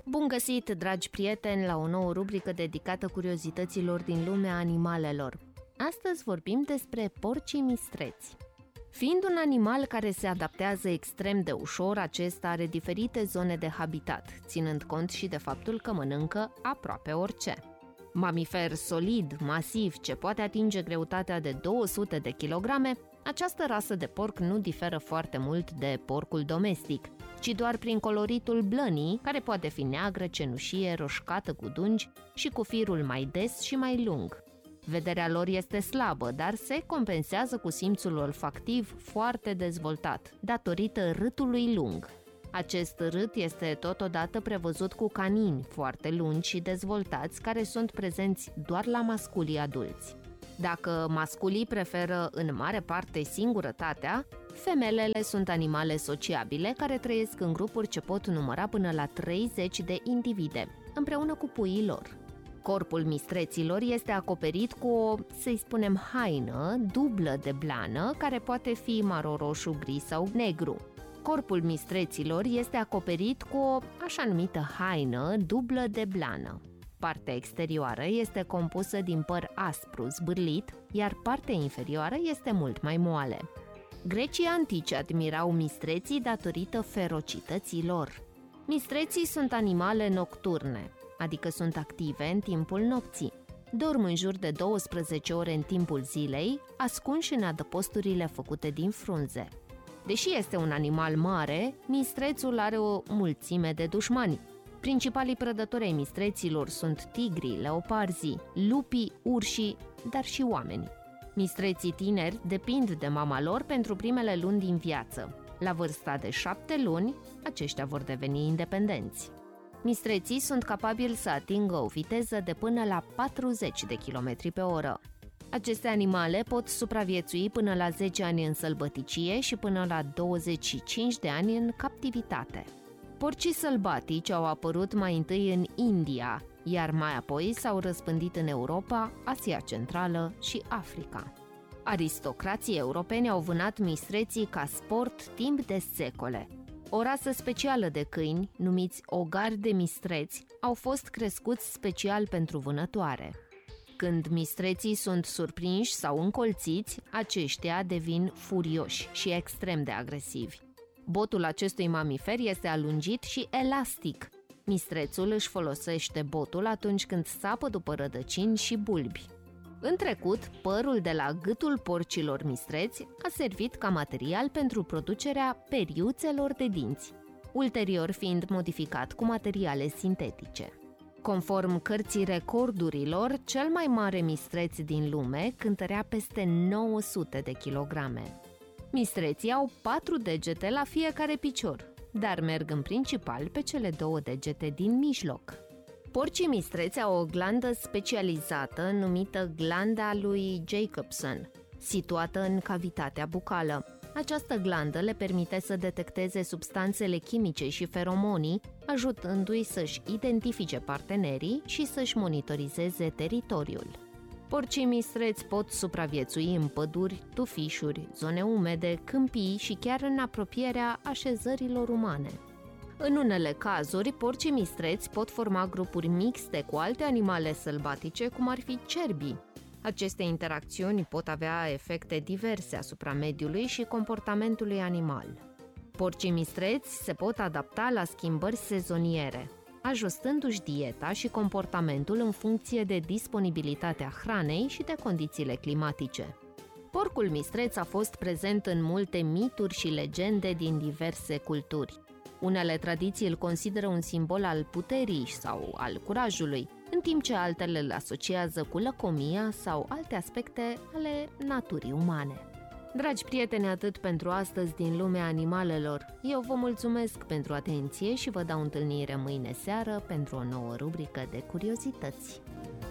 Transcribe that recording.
Bun găsit, dragi prieteni, la o nouă rubrică dedicată curiozităților din lumea animalelor. Astăzi vorbim despre porcii mistreți. Fiind un animal care se adaptează extrem de ușor, acesta are diferite zone de habitat, ținând cont și de faptul că mănâncă aproape orice. Mamifer solid, masiv, ce poate atinge greutatea de 200 de kilograme, această rasă de porc nu diferă foarte mult de porcul domestic, ci doar prin coloritul blănii, care poate fi neagră, cenușie, roșcată cu dungi și cu firul mai des și mai lung. Vederea lor este slabă, dar se compensează cu simțul olfactiv foarte dezvoltat, datorită râtului lung. Acest rât este totodată prevăzut cu canini foarte lungi și dezvoltați, care sunt prezenți doar la masculii adulți. Dacă masculii preferă în mare parte singurătatea, femelele sunt animale sociabile care trăiesc în grupuri ce pot număra până la 30 de individe, împreună cu puii lor. Corpul mistreților este acoperit cu o, să-i spunem, haină dublă de blană, care poate fi maro-roșu, gri sau negru. Corpul mistreților este acoperit cu o așa numită haină dublă de blană. Partea exterioară este compusă din păr aspru, zbârlit, iar partea inferioară este mult mai moale. Grecii antici admirau mistreții datorită ferocității lor. Mistreții sunt animale nocturne, adică sunt active în timpul nopții. Dorm în jur de 12 ore în timpul zilei, ascunși în adăposturile făcute din frunze. Deși este un animal mare, mistrețul are o mulțime de dușmani. Principalii prădători ai mistreților sunt tigrii, leoparzii, lupii, urșii, dar și oamenii. Mistreții tineri depind de mama lor pentru primele luni din viață. La vârsta de 7 luni, aceștia vor deveni independenți. Mistreții sunt capabili să atingă o viteză de până la 40 de km pe oră. Aceste animale pot supraviețui până la 10 ani în sălbăticie și până la 25 de ani în captivitate. Porcii sălbatici au apărut mai întâi în India, iar mai apoi s-au răspândit în Europa, Asia Centrală și Africa. Aristocrații europeni au vânat mistreții ca sport timp de secole. O rasă specială de câini, numiți ogari de mistreți, au fost crescuți special pentru vânătoare. Când mistreții sunt surprinși sau încolțiți, aceștia devin furioși și extrem de agresivi. Botul acestui mamifer este alungit și elastic. Mistrețul își folosește botul atunci când sapă după rădăcini și bulbi. În trecut, părul de la gâtul porcilor mistreți a servit ca material pentru producerea periuțelor de dinți, ulterior fiind modificat cu materiale sintetice. Conform cărții recordurilor, cel mai mare mistreț din lume cântărea peste 900 de kilograme. Mistreții au 4 degete la fiecare picior, dar merg în principal pe cele 2 degete din mijloc. Porcii mistreți au o glandă specializată numită glanda lui Jacobson, situată în cavitatea bucală. Această glandă le permite să detecteze substanțele chimice și feromonii, ajutându-i să-și identifice partenerii și să-și monitorizeze teritoriul. Porcii mistreți pot supraviețui în păduri, tufișuri, zone umede, câmpii și chiar în apropierea așezărilor umane. În unele cazuri, porcii mistreți pot forma grupuri mixte cu alte animale sălbatice, cum ar fi cerbii. Aceste interacțiuni pot avea efecte diverse asupra mediului și comportamentului animal. Porcii mistreți se pot adapta la schimbări sezoniere, ajustându-și dieta și comportamentul în funcție de disponibilitatea hranei și de condițiile climatice. Porcul mistreț a fost prezent în multe mituri și legende din diverse culturi. Unele tradiții îl consideră un simbol al puterii sau al curajului, în timp ce altele îl asociază cu lăcomia sau alte aspecte ale naturii umane. Dragi prieteni, atât pentru astăzi din lumea animalelor. Eu vă mulțumesc pentru atenție și vă dau întâlnire mâine seară pentru o nouă rubrică de curiozități.